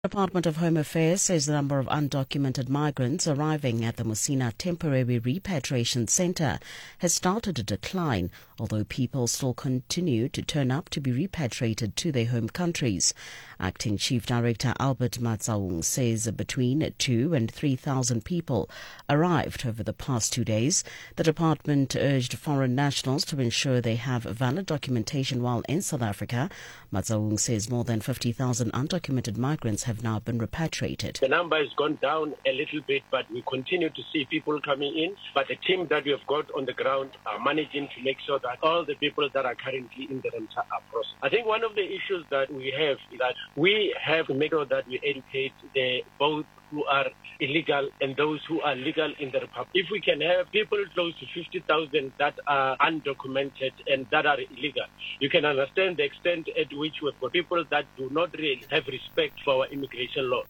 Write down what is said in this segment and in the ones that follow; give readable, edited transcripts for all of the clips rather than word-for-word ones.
Department of Home Affairs says the number of undocumented migrants arriving at the Musina Temporary Repatriation Centre has started to decline, although people still continue to turn up to be repatriated to their home countries. Acting Chief Director Albert Matsaung says between 2,000 and 3,000 people arrived over the past 2 days. The department urged foreign nationals to ensure they have valid documentation while in South Africa. Matsaung says more than 50,000 undocumented migrants have now been repatriated. The number has gone down a little bit, but we continue to see people coming in. But the team that we have got on the ground are managing to make sure that all the people that are currently in the Renta are processed. I think one of the issues that we have is that we have to make sure that we educate both who are illegal and those who are legal in the Republic. If we can have people close to 50,000 that are undocumented and that are illegal, you can understand the extent at which we've got people that do not really have respect for our immigration law.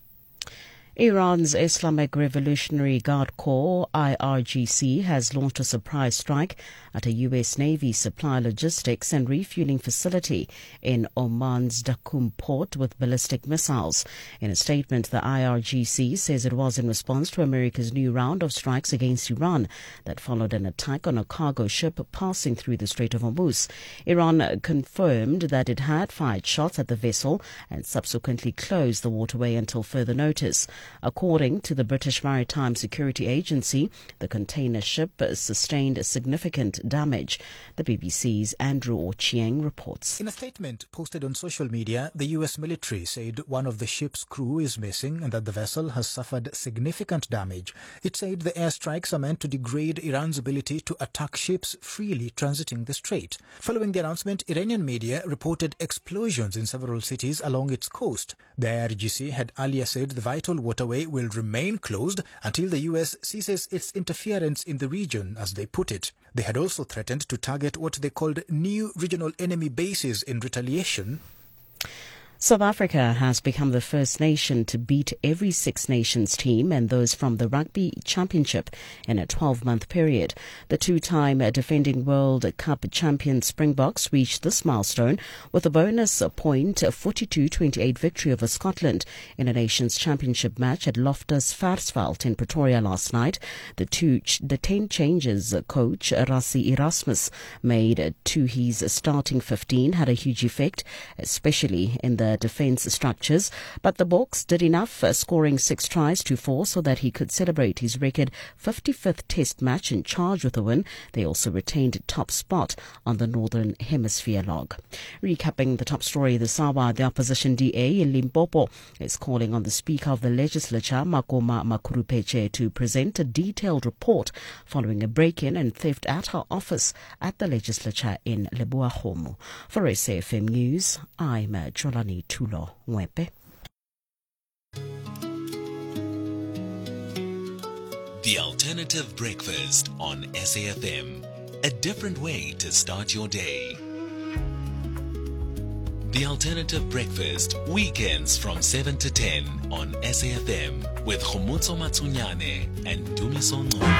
Iran's Islamic Revolutionary Guard Corps, IRGC, has launched a surprise strike at a U.S. Navy supply logistics and refueling facility in Oman's Dakum port with ballistic missiles. In a statement, the IRGC says it was in response to America's new round of strikes against Iran that followed an attack on a cargo ship passing through the Strait of Hormuz. Iran confirmed that it had fired shots at the vessel and subsequently closed the waterway until further notice. According to the British Maritime Security Agency, the container ship sustained significant damage. The BBC's Andrew Ochieng reports. In a statement posted on social media, the U.S. military said one of the ship's crew is missing and that the vessel has suffered significant damage. It said the airstrikes are meant to degrade Iran's ability to attack ships freely transiting the strait. Following the announcement, Iranian media reported explosions in several cities along its coast. The IRGC had earlier said the vital waterway will remain closed until the U.S. ceases its interference in the region, as they put it. They had also threatened to target what they called new regional enemy bases in retaliation. South Africa has become the first nation to beat every Six Nations team and those from the Rugby Championship in a 12-month period. The two-time defending World Cup champion Springboks reached this milestone with a bonus point 42-28 victory over Scotland in a Nations Championship match at Loftus Versfeld in Pretoria last night. The 10 changes coach Rassie Erasmus made to his starting 15 had a huge effect, especially in the defence structures, but the Boks did enough, scoring 6 tries to 4 so that he could celebrate his record 55th Test match in charge with a win. They also retained top spot on the Northern Hemisphere log. Recapping the top story this hour, the opposition DA in Limpopo is calling on the Speaker of the Legislature, Makoma Makhurupeche, to present a detailed report following a break-in and theft at her office at the Legislature in Leboahomo. For SAFM News, I'm Jolani Tulo Wepe. The Alternative Breakfast on SAFM. A different way to start your day. The Alternative Breakfast, weekends from 7 to 10 on SAFM with Khomotso Matsunyane and Dumiso Ngcobo.